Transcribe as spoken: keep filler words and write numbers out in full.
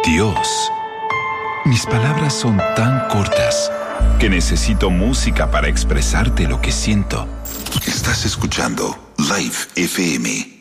Dios. Mis palabras son tan cortas que necesito música para expresarte lo que siento. Estás escuchando Live F M.